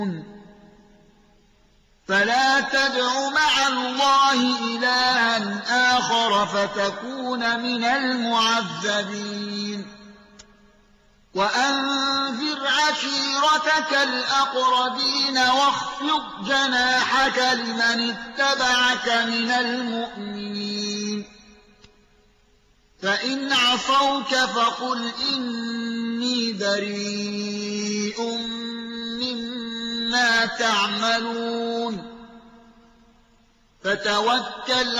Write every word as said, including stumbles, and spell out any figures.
فلا تدع مع الله إلها آخر فتكون من المعذبين وأنذر عشيرتك الأقربين واخفض جناحك لمن اتبعك من المؤمنين فإن عصوك فقل إني بريء مما تعملون فتوكل